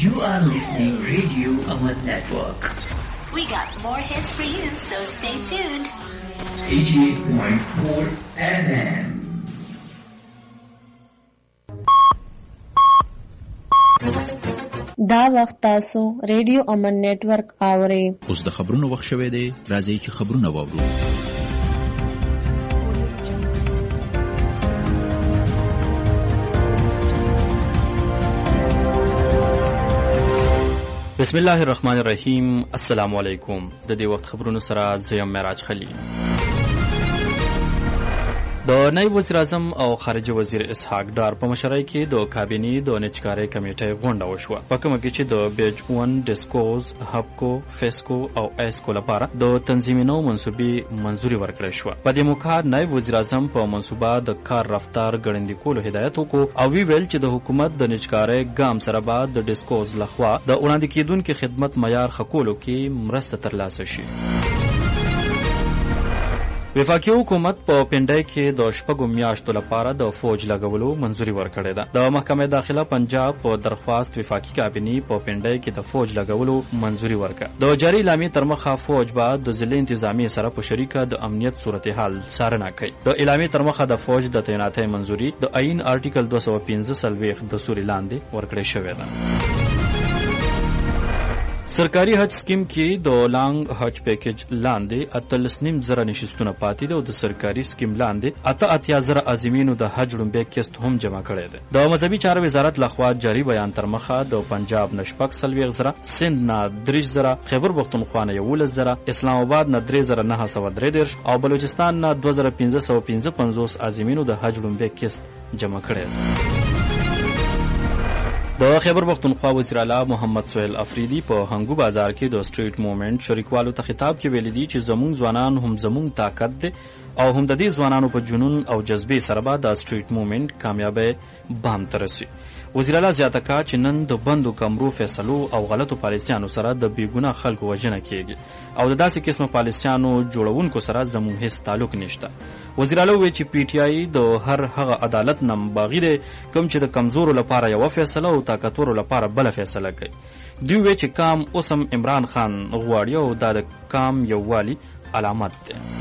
You are listening Radio Aman Network. We got more hits for you, so stay tuned. 88.4 FM. دا وخت تاسو ریډیو امن نتورک اورئ. اوس د خبرونو وخت شوی دی. راځئ چې خبرونه واورو. بسم الله الرحمن الرحیم. السلام علیکم. د دې وخت خبرونو سره زیم معراج خلیل. د نائب وزیر اعظم او خارجه وزیر اسحاق ډار په مشرۍ کې د کابینې د نچکارۍ کمیټې غونډه وشوه، په کومه کې چې د بیج 1 ډیسکوز، هبکو، فیسکو او ایسکو لپاره د تنظیمونو منصوبې منزوري ورکړې شوه. په دې موقع نائب وزیر اعظم په منصوبه د کار رفتار ګړندي کولو هدایت وکړو او ویل چې د حکومت د نچکارۍ ګام سره به د ډیسکوز لخوا د وړاندې کېدونکو خدمت معیار ښه کولو کې مرسته ترلاسه شي. وفاقي حکومت په پنډای کې د شپږو میاشتو لپاره د فوج لګولو منزوري ورکړې ده. د محکمې داخله پنجاب په درخواست وفاقي کابینې په پنډای کې د فوج لګولو منزوري ورکړه. د جاري اعلامیې تر مخه فوج به د ضلع انتظامی سره په شریکه د امنیت صورتحال څارنه کوي. د اعلامیې تر مخه د فوج د تعیناتۍ منزوري د عین آرټیکل 215 د سوري لاندې ورکړې شوې ده. سرکاري حج سکیم کې د لانګ حج پیکیج لاندې 18,000 نشستونه پاتې دي او د سرکاري سکیم لاندې 88,000 عازمینو د حج لومړی قسط هم جمع کړی دی. د مذهبي چارو وزارت لخوا جاری بیان تر مخه د پنجاب نه 40,000، سند نه 3,000، خیبر پختونخوا نه 11,000، اسلام آباد نه 3,933 او بلوچستان نه 2,555 عازمینو د حج لومړی قسط جمع کړی دی. د خیبر پختونخوا وزیر اعلی محمد سهیل افریدي په هنګو بازار کې د سټریټ موومنټ شریکوالو ته خطاب کې ویلي دي چې زموږ ځوانان هم زموږ طاقت دي او هم د دې ځوانانو په جنون او جذبې سره به د سټریټ موومنټ کامیابی بام ته رسي. وزیر اعلی زیاته کړه چې نن د بندو کمرو فیصلو او غلطو پالیسیانو سره د بیګناه خلکو وژنه کیږي او د داسې قسمه پالیسیانو جوړونکو سره زموږ هیڅ تعلق نشته. وزیر اعلی وویل چې پی ټی آی د هر هغه عدالت نه باغی دی کوم چې د کمزورو لپاره یو فیصله او طاقتورو لپاره بل فیصله کوي. دوی وویل چې کام اوسم عمران خان غواړي او دا د کام یووالي علامت دی.